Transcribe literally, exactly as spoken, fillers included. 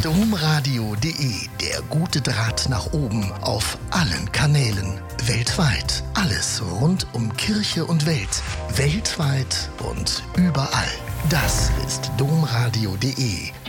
domradio punkt de, der gute Draht nach oben auf allen Kanälen. Weltweit. Alles rund um Kirche und Welt. Weltweit und überall. Das ist domradio punkt de.